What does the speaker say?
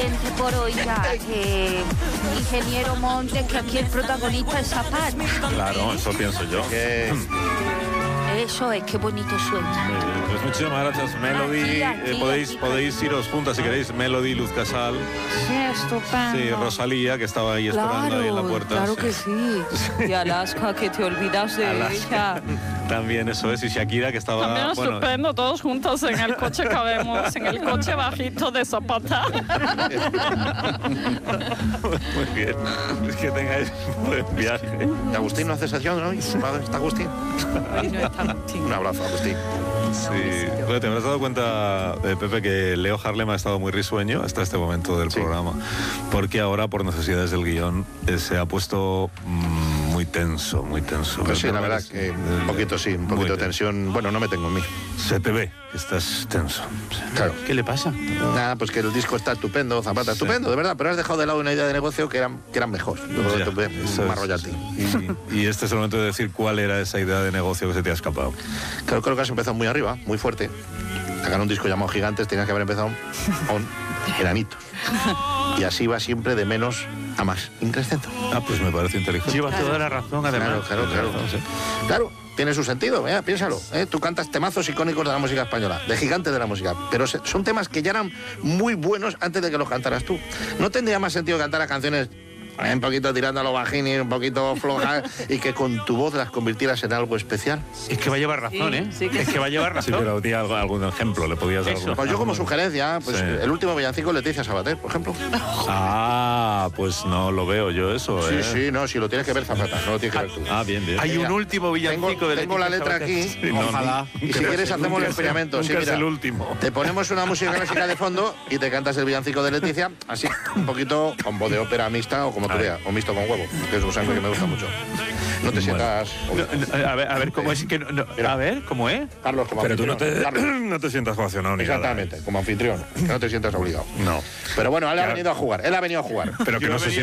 suficiente por hoy ya. Ingeniero Montes, que aquí el protagonista es Zapata. Claro, eso pienso yo. Eso es, qué bonito suena. Muy bien, pues muchísimas gracias, Melody. Podéis iros juntas si queréis. Melody, Luz Casal. Sí, estupendo. Sí, Rosalía, que estaba ahí esperando ahí en la puerta. Claro que sí. Y Alaska, que te olvidas de ella. También eso es. Y Shakira, que estaba... También estupendo, todos juntos en el coche cabemos, en el coche bajito de Zapata. Muy bien. Es que tengáis un buen viaje. Agustín no hace sesión, ¿no? ¿Está Agustín? Ay, no está Agustín. Un abrazo, Agustín. Sí. Bueno, te habrás dado cuenta, Pepe, que Leo Harlem ha estado muy risueño hasta este momento del programa, porque ahora, por necesidades del guión, se ha puesto muy tenso, muy tenso. Pues sí, la verdad que un poquito de tensión. Bueno, no me tengo en mí. Se te ve que estás tenso. Claro. ¿Qué le pasa? Nada, pues que el disco está estupendo, Zapata, estupendo, de verdad, pero has dejado de lado una idea de negocio que eran mejor. Y este es el momento de decir cuál era esa idea de negocio que se te ha escapado. Claro, creo que has empezado muy arriba, muy fuerte. Sacar un disco llamado Gigantes tenías que haber empezado con Enanitos. Y así va siempre de menos a más, increscendo. Ah, pues me parece inteligente. Lleva toda la razón, además. Claro, tiene su sentido, piénsalo. Tú cantas temazos icónicos de la música española, de gigantes de la música, pero son temas que ya eran muy buenos antes de que los cantaras tú. ¿No tendría más sentido cantar a canciones un poquito tirando a lo bajini, un poquito flojas, y que con tu voz las convirtieras en algo especial? Es que va a llevar razón, ¿eh? Sí, es que va a llevar razón. Sí, pero di algún ejemplo, le podías dar algún... Pues yo como sugerencia, pues Sí. el último villancico Leticia Sabater, por ejemplo. Ah, pues no lo veo yo eso, Sí, sí, no, si lo tienes que ver, Zapata, no lo tienes que ver tú. Ah, bien, bien. Hay Mira, un último villancico de tengo la letra aquí. Sí, no, Ojalá. Y si quieres hacemos el experimento. Sí, Nunca es mira, el último. te ponemos una música clásica de fondo y te cantas el villancico de Leticia, así, un poquito con voz de ópera mixta o como tú veas, o mixto con huevo, que es un sangre que me gusta mucho. No te sientas... A ver, ¿cómo es? Que a ver, ¿cómo es? Carlos, como Pero tú anfitrión. Carlos. no te sientas coaccionado ni nada. Exactamente, como anfitrión, que no te sientas obligado. No. Pero bueno, él ha venido a jugar, Pero que no se